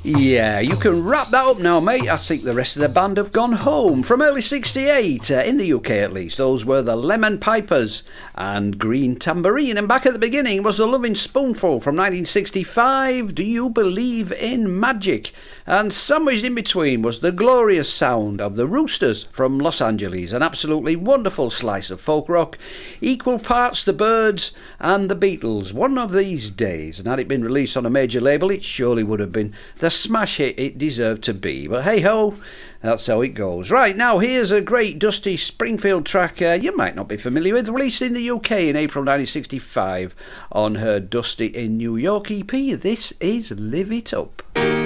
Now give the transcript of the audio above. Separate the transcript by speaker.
Speaker 1: Yeah, you can wrap that up now, mate. I think the rest of the band have gone home. From early 68, in the UK at least, those were the Lemon Pipers and Green Tambourine. And back at the beginning was the Loving Spoonful from 1965, Do You Believe in Magic? And sandwiched in between was the glorious sound of the Roosters from Los Angeles, an absolutely wonderful slice of folk rock, equal parts the Byrds and the Beatles. One of these days, and had it been released on a major label, it surely would have been the smash hit it deserved to be. But hey ho, that's how it goes. Right, now here's a great Dusty Springfield track you might not be familiar with, released in the UK in April 1965 on her Dusty in New York EP. This is Live It Up.